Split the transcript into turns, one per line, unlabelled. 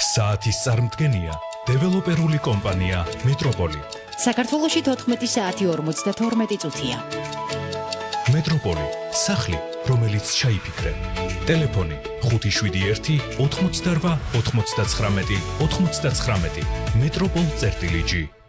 საათის წარმდგენია დეველოპერული კომპანია მეტროპოლი.
საქართველოში 14 საათი 52 წუთია.
მეტროპოლი, სახლი, რომელიც ჩაიფიქრე. ტელეფონი 571 88 99 99. მეტროპოლ.gi